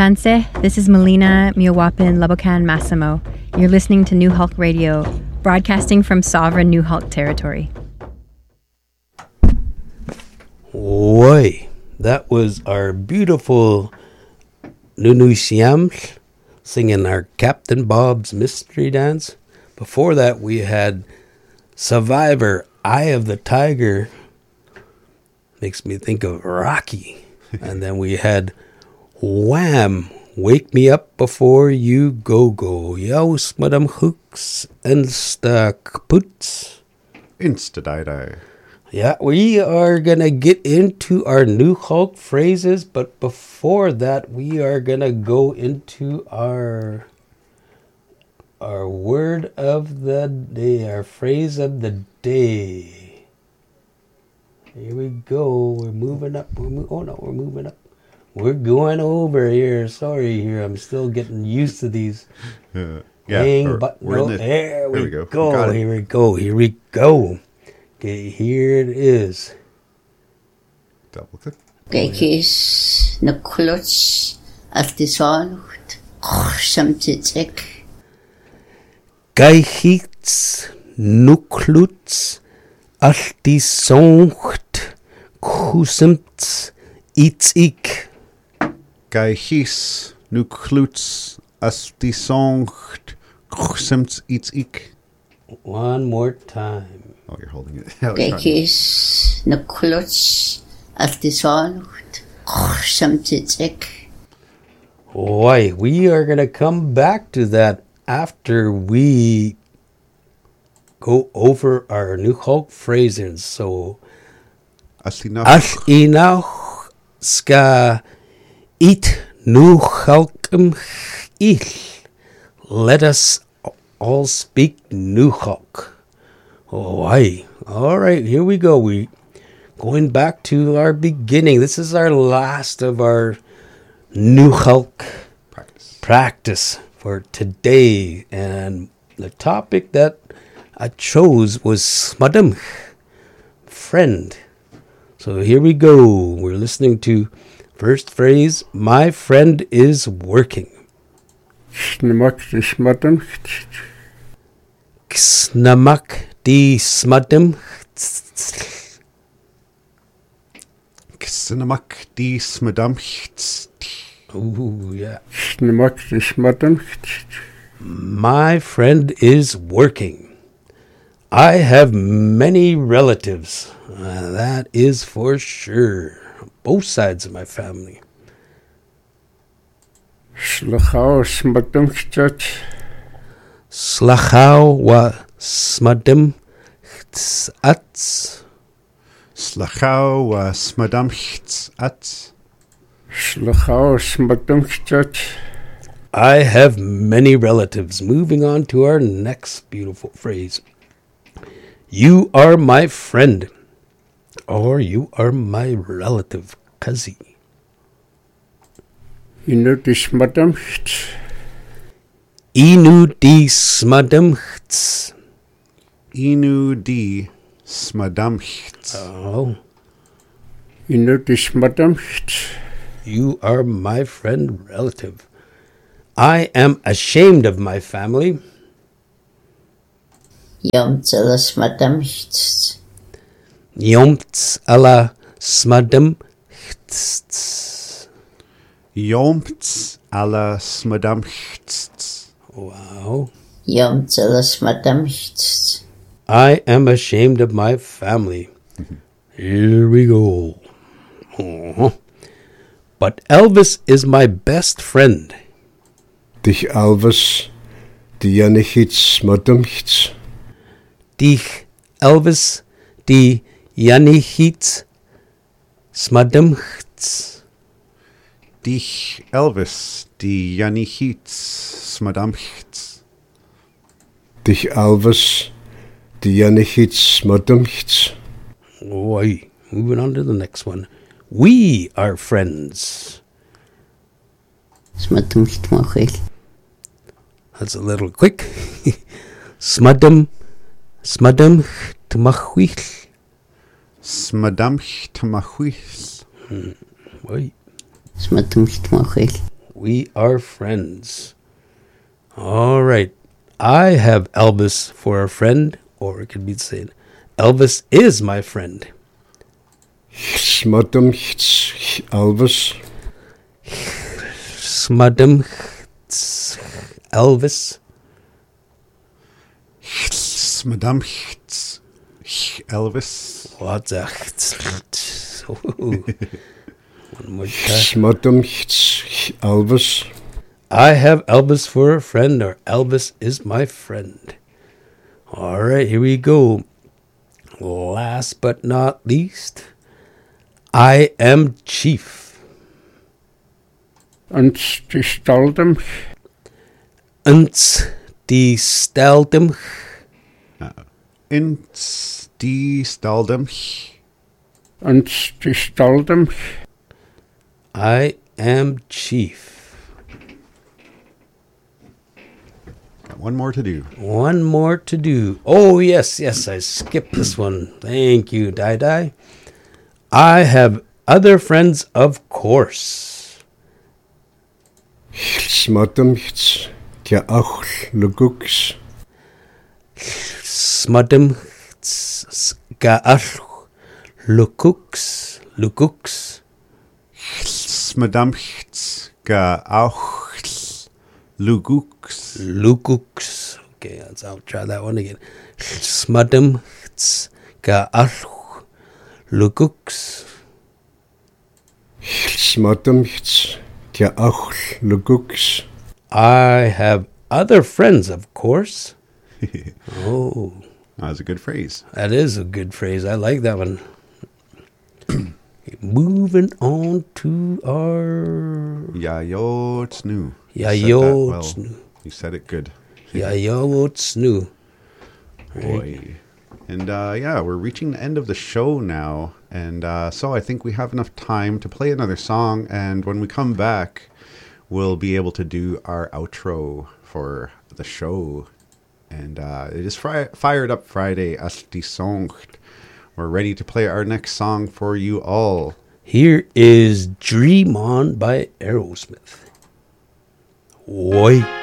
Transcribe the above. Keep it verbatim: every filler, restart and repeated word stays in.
Tanse, this is Melina Miawapin Labokan Massimo. You're listening to New Hulk Radio, broadcasting from sovereign New Hulk territory. Oi, that was our beautiful Nunu Siaml singing our Captain Bob's Mystery Dance. Before that, we had Survivor, Eye of the Tiger. Makes me think of Rocky. And then we had Wham! Wake Me Up Before You Go Go. Yaus, Madam Hooks, Insta Kaputs. Insta-dido. Yeah, we are going to get into our New Hulk phrases, but before that, we are going to go into our our word of the day, our phrase of the day. Here we go. We're moving up. We're mo- oh, no, we're moving up. We're going over here. Sorry here. I'm still getting used to these. Uh, yeah, hang button. we're in the, there we, we go. go. We here we go. Here we go. Okay, here it is. Double click. Gekis na kluts af die zonlucht. Samtidig. Geichits nukluts al die zongt kusemts itzig. Geichis nu kluts as die zongt kusemts itzig. One more time. Oh, you're holding it. Gekis na kluts af die zonlucht. Samtidig. Boy, we are going to come back to that after we go over our New Hulk phrases. So, Asina. Asina ska it New Hulkum ich. Let us all speak New Hulk. Oh, aye. All right, here we go. We going back to our beginning. This is our last of our New Hulk Practice. practice for today. And the topic that I chose was Smadam, friend. So here we go. We're listening to first phrase, my friend is working. Snamak di smadam. Snamak di smadam. Cinemak di smadam. Ooh, yeah. Snamak di smadam. My friend is working. I have many relatives. Uh, that is for sure. Both sides of my family. Slachau smadam chach. Slachau wa smadam ats. Slachau wa smadam at. Slachau smadam chach. I have many relatives. Moving on to our next beautiful phrase. You are my friend. Or you are my relative, Kazi. Inu di smadam. Inu di smadam. Inu di smadam. Oh. Inu di smadam. You are my friend, relative. I am ashamed of my family. Yom tzelas madam. Yomts ala smadam. Yomts ala smadam. Wow. Yom tzelas madam. I am ashamed of my family. Here we go. Aw. But Elvis is my best friend. Dich Elvis. Die Janichits smadam. Dich Elvis, die Janichits smadam. Dich Elvis di Janichits smadam. Dich Elvis. Die Janichits smadam. Oi. Moving on to the next one. We are friends. Smadam chmachil. That's a little quick. Smadam, smadam tmachwich. Smadam tmachwich. Oi. Smadam chmachil. We are friends. All right. I have Elvis for a friend, or it could be saying, Elvis is my friend. Smadam Elvis. Smadam Elvis. Madame Elvis. What's that? One more time. Smadam Elvis. I have Elvis for a friend, or Elvis is my friend. All right, here we go. Last but not least, I am Chief. Uns die Staldem. Uns die Staldem. Ins die Staldem. Uns die Staldem. I am Chief. Got one more to do. One more to do. Oh, yes, yes, I skipped this one. Thank you, Dai Dai. I have other friends, of course. Smadam Tia Ach Lugux. Smudum Gaach Lukux Lukux Madame ga auch Lugux. Lukux. Okay, let's I'll try that one again. Smudum Gaach Lukux. Smadam Tia Ach Lugux. I have other friends, of course. Oh, That was a good phrase. that is a good phrase. I like that one. Moving on to our Yayotsnu. Yayotsnu. You said it good. Yayotsnu. Boy. And uh, yeah, we're reaching the end of the show now. And uh, so I think we have enough time to play another song. And when we come back, we'll be able to do our outro for the show. And uh, it is fri- Fired Up Friday, Asti Songt. We're ready to play our next song for you all. Here is Dream On by Aerosmith. Oi.